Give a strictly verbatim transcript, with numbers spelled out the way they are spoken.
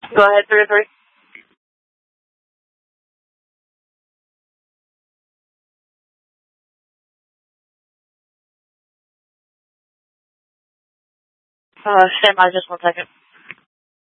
Go ahead, three oh three. Uh, stand by just one second.